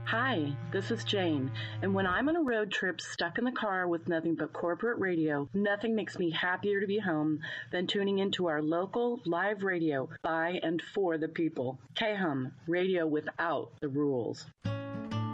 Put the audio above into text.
Hi, this is Jane, and when I'm on a road trip stuck in the car with nothing but corporate radio, nothing makes me happier to be home than tuning into our local live radio by and for the people. KHUM, radio without the rules.